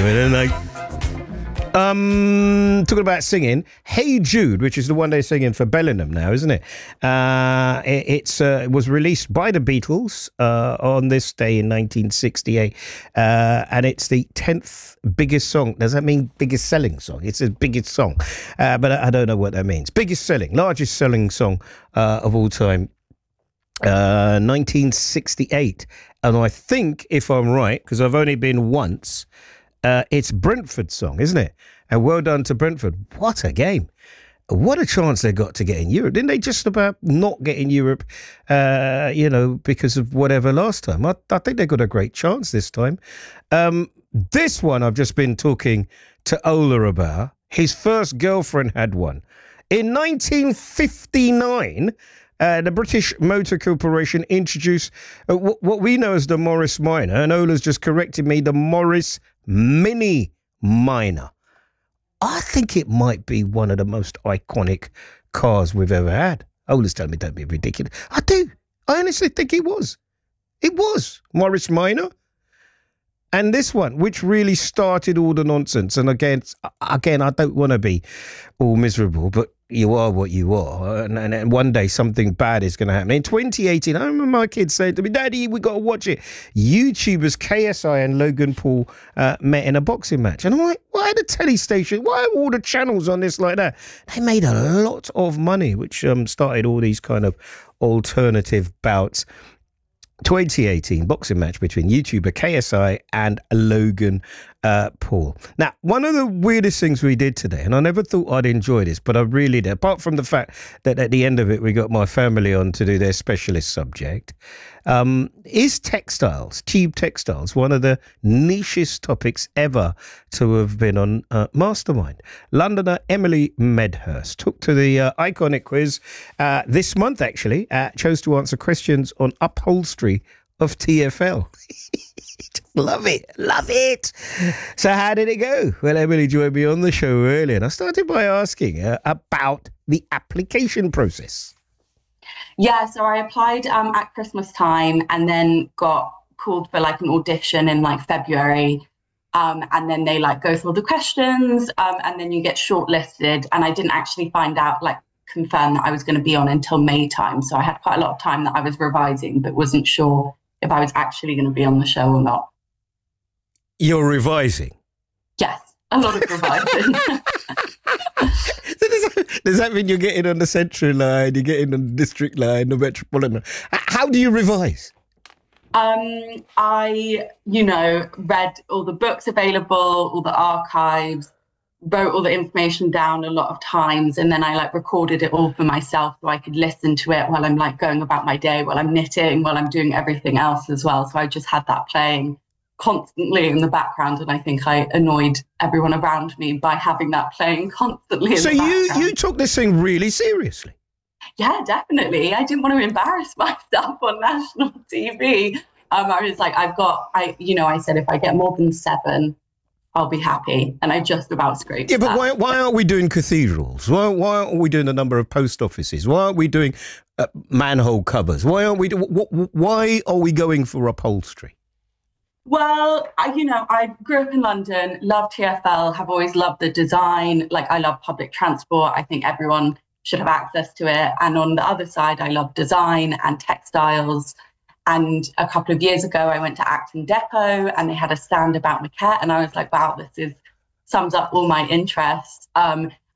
middle of the night. Talking about singing, Hey Jude, which is the one they're singing for Bellingham now, isn't it? It was released by the Beatles on this day in 1968, and it's the 10th biggest song. Does that mean biggest selling song? It's the biggest song, but I don't know what that means. Biggest selling, largest selling song of all time. 1968, and I think, if I'm right, because I've only been once, it's Brentford's song, isn't it? And well done to Brentford. What a game. What a chance they got to get in Europe. Didn't they just about not get in Europe, because of whatever last time? I think they got a great chance this time. This one I've just been talking to Ola about. His first girlfriend had one. In 1959, the British Motor Corporation introduced what we know as the Morris Minor, and Ola's just corrected me, the Morris Mini Minor. I think it might be one of the most iconic cars we've ever had. Ola's telling me don't be ridiculous. I do. I honestly think it was. It was Morris Minor. And this one, which really started all the nonsense. And again, I don't want to be all miserable, but you are what you are. And one day something bad is going to happen. In 2018, I remember my kids saying to me, Daddy, we got to watch it. YouTubers KSI and Logan Paul met in a boxing match. And I'm like, why the telly station? Why are all the channels on this like that? They made a lot of money, which started all these kind of alternative bouts. 2018 boxing match between YouTuber KSI and Logan Paul. Now, one of the weirdest things we did today, and I never thought I'd enjoy this, but I really did, apart from the fact that at the end of it, we got my family on to do their specialist subject, is textiles, cheap textiles, one of the nichest topics ever to have been on Mastermind. Londoner Emily Medhurst took to the iconic quiz this month, actually, chose to answer questions on upholstery of TFL. Love it. So how did it go? Well, Emily joined me on the show earlier, and I started by asking her about the application process. Yeah, so I applied at Christmas time and then got called for like an audition in like February. And then they like go through all the questions and then you get shortlisted. And I didn't actually confirm that I was going to be on until May time. So I had quite a lot of time that I was revising, but wasn't sure if I was actually going to be on the show or not. You're revising? Yes, a lot of revising. Does that mean you're getting on the Central line, you're getting on the District line, the Metropolitan? How do you revise? I, read all the books available, all the archives, wrote all the information down a lot of times, and then I recorded it all for myself so I could listen to it while I'm going about my day, while I'm knitting, while I'm doing everything else as well. So I just had that playing constantly in the background, and I think I annoyed everyone around me by having that playing constantly in the background. So you took this thing really seriously? Yeah, definitely. I didn't want to embarrass myself on national TV. I was like, I said, if I get more than 7, I'll be happy. And I just about scraped. Yeah, but why aren't we doing cathedrals? Why aren't we doing a number of post offices? Why aren't we doing manhole covers? Why are we going for upholstery? Well, I grew up in London, love TFL, have always loved the design. I love public transport. I think everyone should have access to it. And on the other side, I love design and textiles. And a couple of years ago, I went to Acton Depot and they had a stand about maquette. And I was like, wow, this sums up all my interests. And